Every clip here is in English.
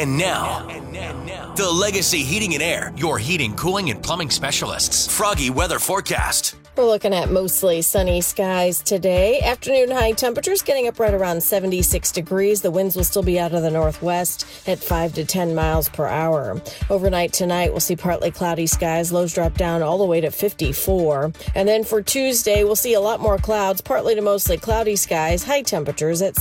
And now, the Legacy Heating and Air, your heating, cooling, and plumbing specialists. Froggy weather forecast. We're looking at mostly sunny skies today. Afternoon high temperatures getting up right around 76 degrees. The winds will still be out of the northwest at 5 to 10 miles per hour. Overnight tonight, we'll see partly cloudy skies. Lows drop down all the way to 54. And then for Tuesday, we'll see a lot more clouds, partly to mostly cloudy skies. High temperatures at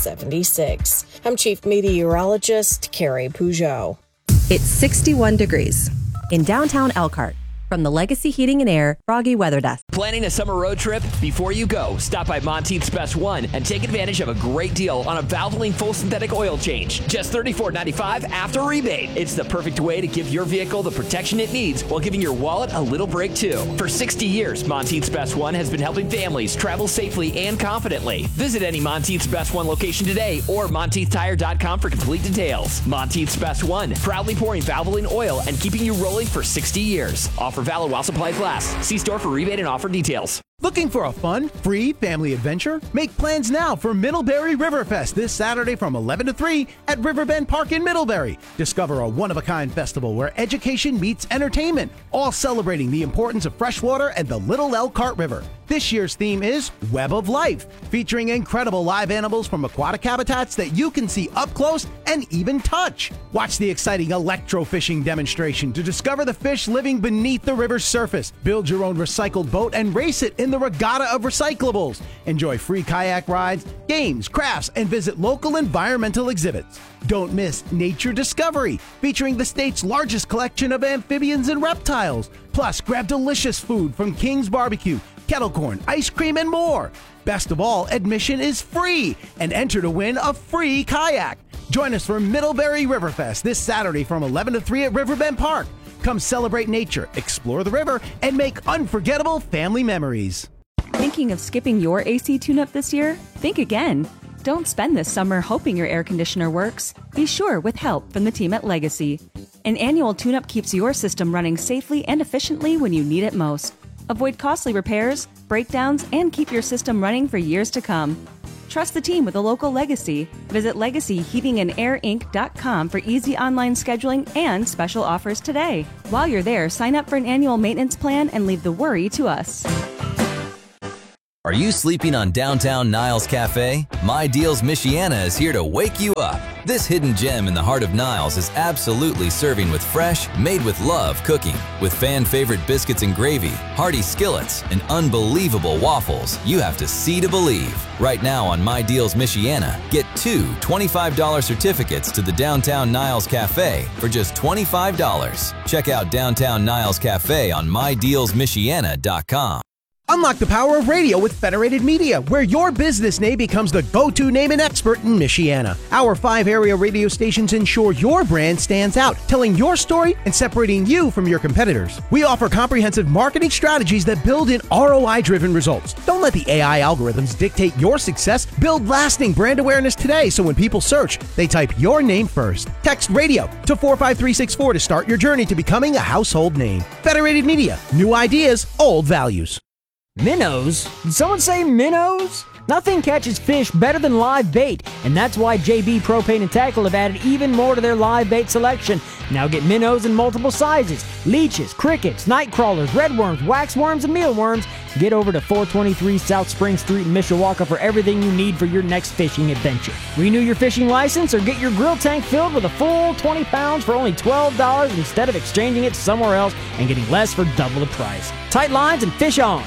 76. I'm Chief Meteorologist Carrie Peugeot. It's 61 degrees in downtown Elkhart. From the Legacy Heating and Air Froggy Weather Desk. Planning a summer road trip? Before you go, stop by Monteith's Best One and take advantage of a great deal on a Valvoline full synthetic oil change. Just $34.95 after rebate. It's the perfect way to give your vehicle the protection it needs while giving your wallet a little break too. For 60 years, Monteith's Best One has been helping families travel safely and confidently. Visit any Monteith's Best One location today or MonteithTire.com for complete details. Monteith's Best One, proudly pouring Valvoline oil and keeping you rolling for 60 years. Offer valid while supplies last. See store for rebate and offer details. Looking for a fun, free family adventure? Make plans now for Middlebury Riverfest this Saturday from 11 to 3 at Riverbend Park in Middlebury. Discover a one-of-a-kind festival where education meets entertainment, all celebrating the importance of freshwater and the Little Elkhart River. This year's theme is Web of Life, featuring incredible live animals from aquatic habitats that you can see up close and even touch. Watch the exciting electrofishing demonstration to discover the fish living beneath the river's surface. Build your own recycled boat and race it in the regatta of recyclables. Enjoy free kayak rides, games, crafts, and visit local environmental exhibits. Don't miss Nature Discovery, featuring the state's largest collection of amphibians and reptiles. Plus, grab delicious food from King's Barbecue, kettle corn, ice cream, and more. Best of all, admission is free, and enter to win a free kayak. Join us for Middlebury Riverfest this Saturday from 11 to 3 at Riverbend Park. Come celebrate nature, explore the river, and make unforgettable family memories. Thinking of skipping your AC tune-up this year? Think again. Don't spend this summer hoping your air conditioner works. Be sure with help from the team at Legacy. An annual tune-up keeps your system running safely and efficiently when you need it most. Avoid costly repairs, breakdowns, and keep your system running for years to come. Trust the team with a local Legacy. Visit LegacyHeatingandAirInc.com for easy online scheduling and special offers today. While you're there, sign up for an annual maintenance plan and leave the worry to us. Are you sleeping on downtown Niles Cafe? My Deals Michiana is here to wake you up. This hidden gem in the heart of Niles is absolutely serving with fresh, made with love cooking. With fan favorite biscuits and gravy, hearty skillets, and unbelievable waffles, you have to see to believe. Right now on My Deals Michiana, get 2 $25 certificates to the Downtown Niles Cafe for just $25. Check out Downtown Niles Cafe on MyDealsMichiana.com. Unlock the power of radio with Federated Media, where your business name becomes the go-to name and expert in Michiana. Our 5 area radio stations ensure your brand stands out, telling your story and separating you from your competitors. We offer comprehensive marketing strategies that build in ROI-driven results. Don't let the AI algorithms dictate your success. Build lasting brand awareness today so when people search, they type your name first. Text radio to 45364 to start your journey to becoming a household name. Federated Media, new ideas, old values. Minnows? Did someone say minnows? Nothing catches fish better than live bait, and that's why JB Propane and Tackle have added even more to their live bait selection. Now get minnows in multiple sizes: leeches, crickets, night crawlers, redworms, waxworms, and mealworms. Get over to 423 South Spring Street in Mishawaka for everything you need for your next fishing adventure. Renew your fishing license or get your grill tank filled with a full 20 pounds for only $12 instead of exchanging it somewhere else and getting less for double the price. Tight lines and fish on!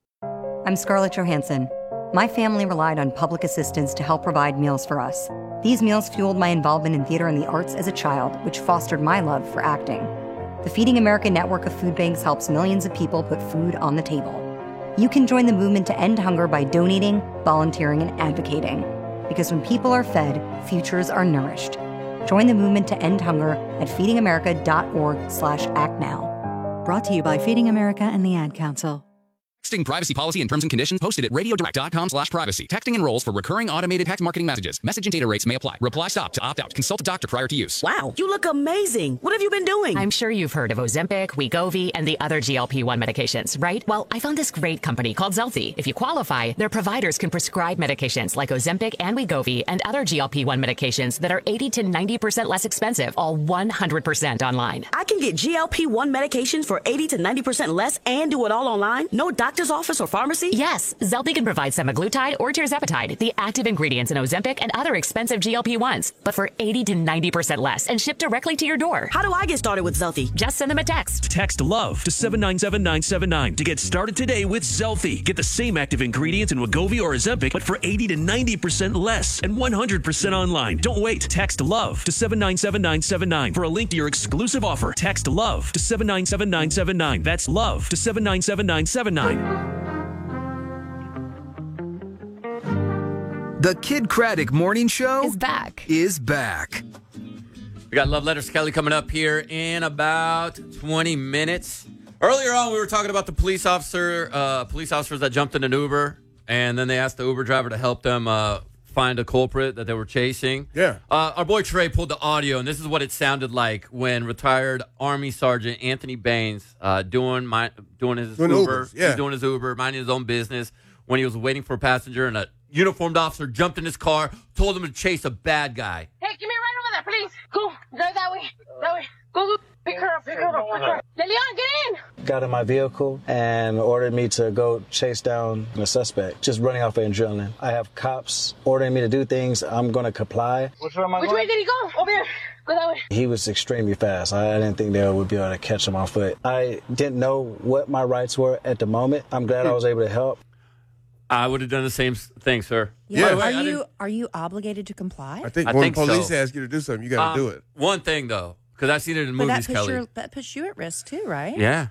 I'm Scarlett Johansson. My family relied on public assistance to help provide meals for us. These meals fueled my involvement in theater and the arts as a child, which fostered my love for acting. The Feeding America network of food banks helps millions of people put food on the table. You can join the movement to end hunger by donating, volunteering, and advocating. Because when people are fed, futures are nourished. Join the movement to end hunger at feedingamerica.org/actnow. Brought to you by Feeding America and the Ad Council. Texting privacy policy and terms and conditions posted at radiodirect.com/privacy. Texting enrolls for recurring automated text marketing messages. Message and data rates may apply. Reply stop to opt out. Consult a doctor prior to use. Wow, you look amazing. What have you been doing? I'm sure you've heard of Ozempic, Wegovy, and the other GLP-1 medications, right? Well, I found this great company called Zelfie. If you qualify, their providers can prescribe medications like Ozempic and Wegovy and other GLP-1 medications that are 80 to 90% less expensive, all 100% online. I can get GLP-1 medications for 80 to 90% less and do it all online? No doctor's office or pharmacy? Yes, Zelfie can provide semaglutide or tirzepatide, the active ingredients in Ozempic and other expensive GLP-1s, but for 80 to 90% less and shipped directly to your door. How do I get started with Zelfie? Just send them a text. Text LOVE to 797-979 to get started today with Zelfie. Get the same active ingredients in Wegovy or Ozempic, but for 80 to 90% less and 100% online. Don't wait. Text LOVE to 797-979 for a link to your exclusive offer. Text LOVE to 797-979. That's LOVE to 797-979. The Kid Craddock Morning Show is back. We got Love Letters Kelly coming up here in about 20 minutes. Earlier on, we were talking about the police officers that jumped in an Uber, and then they asked the Uber driver to help them find a culprit that they were chasing. Yeah. Our boy Trey pulled the audio, and this is what it sounded like when retired Army Sergeant Anthony Baines doing his Uber. Yeah. He's doing his Uber, minding his own business, when he was waiting for a passenger, and a uniformed officer jumped in his car, told him to chase a bad guy. Hey, give me a ride over there, please. Go, drive that way. Go. Pick her up. De Leon, get in. Got in my vehicle and ordered me to go chase down a suspect, just running off of adrenaline. I have cops ordering me to do things. I'm going to comply. Which way did he go? Over there. Go that way. He was extremely fast. I didn't think they would be able to catch him on foot. I didn't know what my rights were at the moment. I'm glad I was able to help. I would have done the same thing, sir. Yeah. Are you obligated to comply? I think when police ask you to do something, you got to do it. One thing, though, because I've seen it in movies, Kelly. That puts you at risk, too, right? Yeah.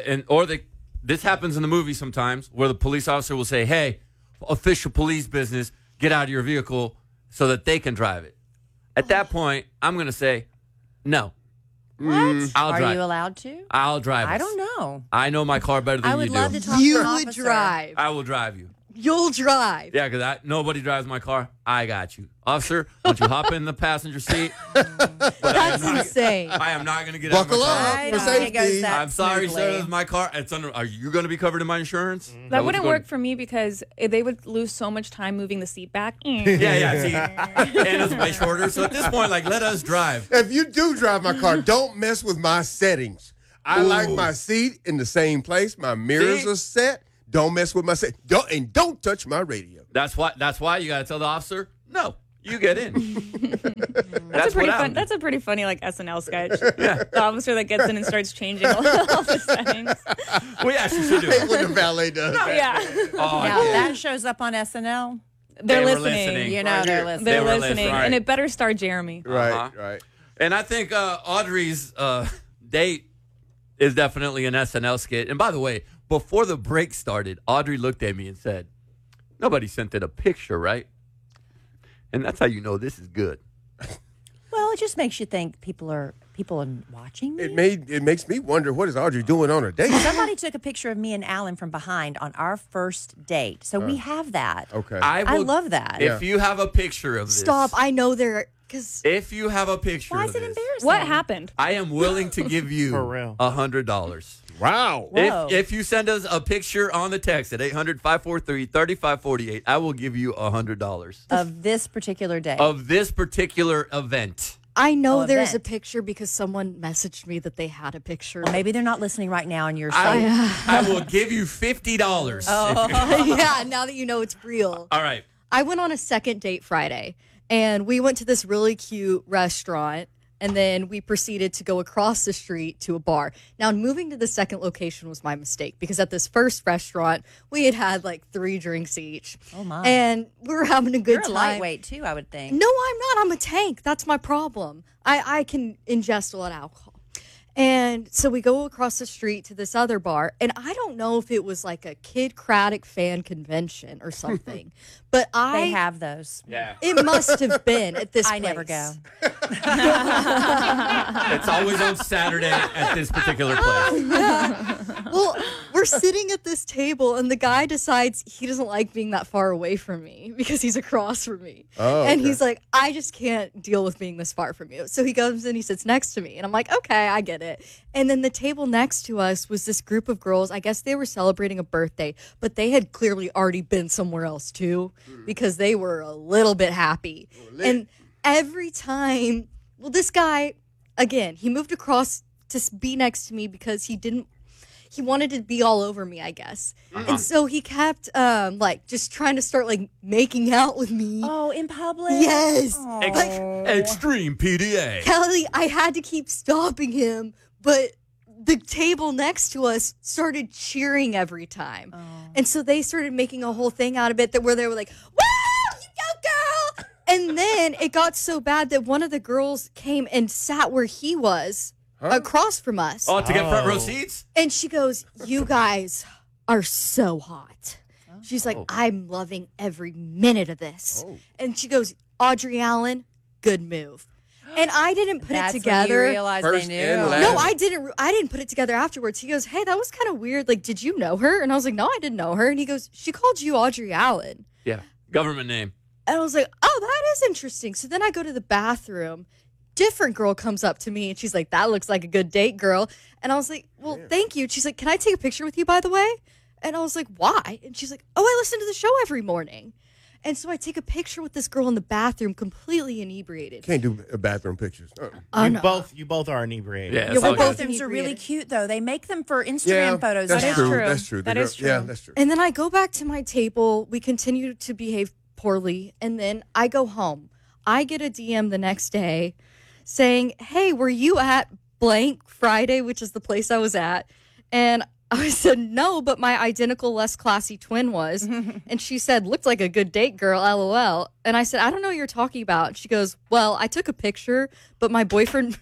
This happens in the movie sometimes where the police officer will say, hey, official police business, get out of your vehicle so that they can drive it. At that point, I'm going to say, no. What? Are you allowed to? I'll drive I us. don't know. I know my car better than you do. I would love to talk to an officer. You drive. I will drive you. You'll drive. Yeah, because nobody drives my car. I got you. Officer, why don't you hop in the passenger seat? That's insane. I am not going to get out of my Buckle car. up for safety. I'm sorry, sir. This is my car. Are you going to be covered in my insurance? That wouldn't work for me because they would lose so much time moving the seat back. Yeah. See, and it's way shorter. So at this point, let us drive. If you do drive my car, don't mess with my settings. I like my seat in the same place. My mirrors are set. Don't mess with my set. Don't touch my radio. That's why you got to tell the officer, no, you get in. That's a pretty funny SNL sketch. Yeah. The officer that gets in and starts changing all the settings. We actually should do it. What the valet does. Yeah. That shows up on SNL. They're listening. You know, they're listening. They're listening. Right. And it better star Jeremy. Right. And I think Audrey's date is definitely an SNL skit. And by the way, before the break started, Audrey looked at me and said, nobody sent in a picture, right? And that's how you know this is good. Well, it just makes you think people are watching me. It makes me wonder, what is Audrey doing on her date? Somebody took a picture of me and Alan from behind on our first date. So we have that. Okay. I love that. If you have a picture of this. Stop. I know there. If you have a picture Why of is it this, embarrassing? What happened? I am willing to give you $100. Wow. If you send us a picture on the text at 800-543-3548, I will give you $100. Of this particular day. Of this particular event. I know there's a picture because someone messaged me that they had a picture. Well, maybe they're not listening right now and you're I will give you $50. Yeah, now that you know it's real. All right. I went on a second date Friday, and we went to this really cute restaurant, and then we proceeded to go across the street to a bar. Now, moving to the second location was my mistake, because at this first restaurant, we had 3 drinks each. Oh, my. And we were having a good time. You're a lightweight, too, I would think. No, I'm not. I'm a tank. That's my problem. I can ingest a lot of alcohol. And so we go across the street to this other bar, and I don't know if it was a Kid Craddock fan convention or something, but they have those. Yeah. It must have been at this place. I never go. It's always on Saturday at this particular place. Yeah. Well, we're we're sitting at this table, and the guy decides he doesn't like being that far away from me because he's across from me. Oh, and okay. he's like, I just can't deal with being this far from you. So he goes and he sits next to me, and I'm like, okay, I get it. And then the table next to us was this group of girls. I guess they were celebrating a birthday, but they had clearly already been somewhere else too because they were a little bit happy. And every time, well, this guy, again, he moved across to be next to me because he wanted to be all over me, I guess. And so he kept like just trying to start like making out with me. Oh, in public? Yes. Extreme PDA. Kelly, I had to keep stopping him, but the table next to us started cheering every time. And so they started making a whole thing out of it where they were like, "Woo, you go, girl!" And then it got so bad that one of the girls came and sat where he was across from us. Oh, to get front row seats? And she goes, "You guys are so hot." She's like, "I'm loving every minute of this." And she goes, "Audrey Allen, good move." And I didn't put That's it together. when you realized they knew. No, I didn't put it together afterwards. He goes, "Hey, that was kind of weird. Like, did you know her?" And I was like, "No, I didn't know her." And he goes, "She called you Audrey Allen." Yeah. Government name. And I was like, "Oh, that is interesting." So then I go to the bathroom. Different girl comes up to me and she's like, "That looks like a good date, girl." And I was like, "Well, thank you." And she's like, "Can I take a picture with you, by the way?" And I was like, "Why?" And she's like, "Oh, I listen to the show every morning." And so I take a picture with this girl in the bathroom, completely inebriated. Can't do bathroom pictures. You both are inebriated. Yeah, both of them are really cute, though. They make them for Instagram photos. That's now. true. That's true. That is true. Yeah, that's true. And then I go back to my table. We continue to behave poorly. And then I go home. I get a DM the next day saying, "Hey, were you at blank Friday," which is the place I was at? And I said, "No, but my identical, less classy twin was." And she said, "Looked like a good date, girl, LOL." And I said, "I don't know what you're talking about." And she goes, "Well, I took a picture, but my boyfriend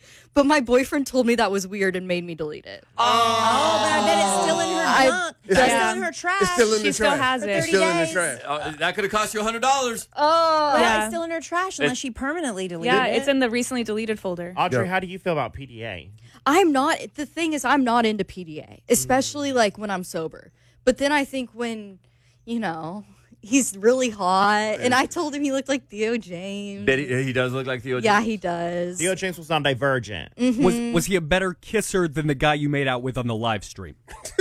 told me that was weird and made me delete it." Oh, but I bet it's still in her junk. It's still in her trash. It's still in the She still trash. has it. It's still in the trash. That could have cost you $100. Oh, Yeah. it's still in her trash unless she permanently deleted Yeah, it. it's in the recently deleted folder. Audrey, how do you feel about PDA? I'm not into PDA, especially like when I'm sober. But then I think when, he's really hot, and I told him he looked like Theo James. He does look like Theo James. Yeah, he does. Theo James was on Divergent. Mhm. Was he a better kisser than the guy you made out with on the live stream?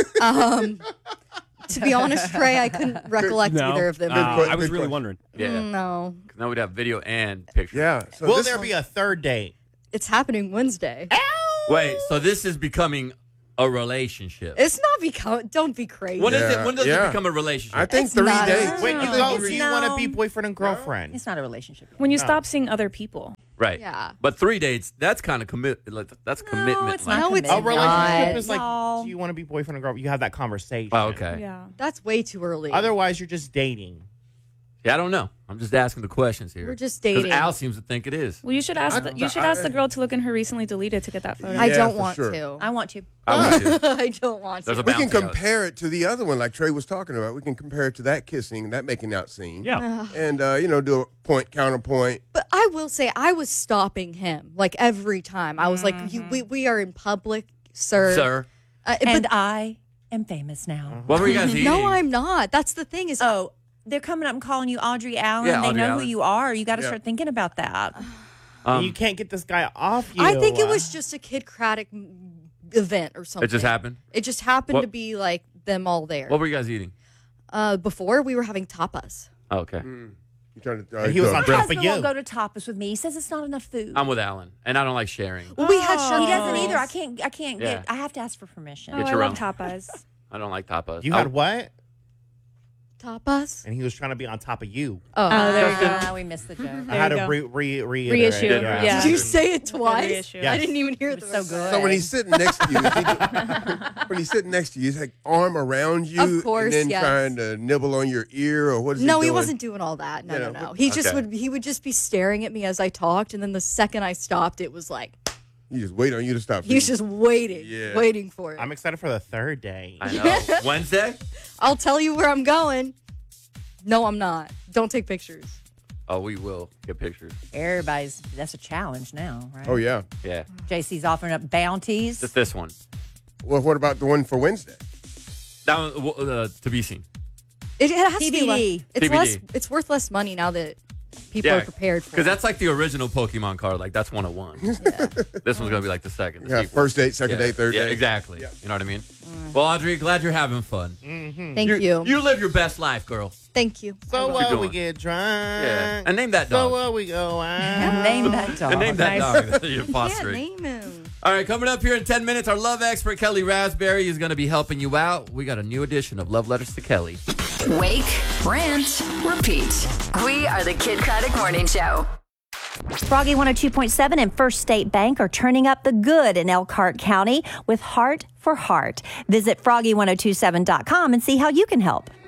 To be honest, Trey, I couldn't recollect either of them. I was really wondering. Yeah. No. Now we'd have video and picture. Yeah. Will there be a third date? It's happening Wednesday. Wait, so this is becoming a relationship. It's not don't be crazy. When is it? When does it become a relationship? I think It's 3 not. days. When you go, do you want to be boyfriend and girlfriend? It's not a relationship. When you stop seeing other people. Right. Yeah. But 3 dates, that's kind of that's commitment. it's not No, it's A relationship not. is like, No. do you want to be boyfriend and girlfriend? You have that conversation. Oh, okay. Yeah. That's way too early. Otherwise, you're just dating. Yeah, I don't know. I'm just asking the questions here. We're just 'Cause dating. Al seems to think it is. Well, you should ask the girl to look in her recently deleted to get that photo. I don't for want sure. to. I want to. I would too. I don't want There's to. a We can bounty out. compare it to the other one, like Trey was talking about. We can compare it to that kissing, that making out scene. Yeah. And, do a point, counterpoint. But I will say, I was stopping him like every time. I was like, we are in public, sir. Sir. And I am famous now. What were you guys eating? No, I'm not. That's the thing is, They're coming up and calling you Audrey Allen. Yeah, they Audrey know Allen. who you are. You got to Yeah. start thinking about that. You can't get this guy off you. I think it was just a Kid Craddock event or something. It just happened? It just happened What- to be like them all there. What were you guys eating? Before we were having tapas. Oh, okay. You trying to, He was on My top for husband you. won't go to tapas with me. He says it's not enough food. I'm with Alan, and I don't like sharing. Well, we had He doesn't charcuterie. either. I can't Yeah. get. I have to ask for permission. Oh, Get I your love own. tapas. I don't like tapas. You Oh, had what? Tapas. And he was trying to be on top of you. Oh, there you go. We missed the joke. I had you to go. reiterate. Reissue. Yeah. Did you say it twice? Reissue. Yes. I didn't even hear the so good. So when he's sitting next to you, when he's sitting next to you, he's like arm around you, Of course, and then yes. trying to nibble on your ear, or what is No, he he doing? wasn't doing all that. No, You no, know, no. He would just be staring at me as I talked, and then the second I stopped, it was like He just wait on you to stop. he was just waiting, Yeah. waiting for it. I'm excited for the third day. I know. Wednesday? I'll tell you where I'm going. No, I'm not. Don't take pictures. Oh, we will get pictures. That's a challenge now, right? Oh yeah. Yeah. JC's offering up bounties. Just this one. Well, what about the one for Wednesday? That one, to be seen. It has to be TBD. TBD. It's worth less money now that people are prepared for it. Because that's like the original Pokemon card. Like, that's 101. This one's going to be like the second. Yeah, first date, second date, third date. Exactly. You know what I mean? Well, Audrey, glad you're having fun. Thank you. You live your best life, girl. Thank you. So What you we doing? get drunk. Yeah. And name that dog. So we go out. Name that dog. And name that dog that you're Yeah, fostering. name him. All right, coming up here in 10 minutes, our love expert, Kelly Raspberry, is going to be helping you out. We got a new edition of Love Letters to Kelly. Wake, rant, repeat. We are the Kid Craddock Morning Show. Froggy 102.7 and First State Bank are turning up the good in Elkhart County with Heart for Heart. Visit froggy1027.com and see how you can help.